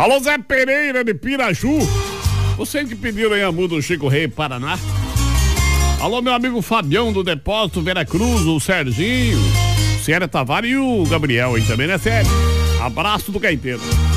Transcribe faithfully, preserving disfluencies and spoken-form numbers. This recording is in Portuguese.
Alô, Zé Pereira de Piraju. Você que pediu aí a música do Chico Rei, Paraná. Alô, meu amigo Fabião do Depósito Veracruz, o Serginho, Sérgio Tavares e o Gabriel aí também, né, Sérgio? Abraço do Gaiteiro.